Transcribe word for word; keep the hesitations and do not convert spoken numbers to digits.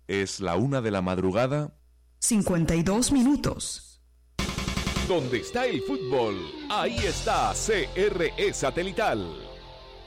Es la una de la madrugada. cincuenta y dos minutos. Donde está el fútbol, ahí está C R E Satelital.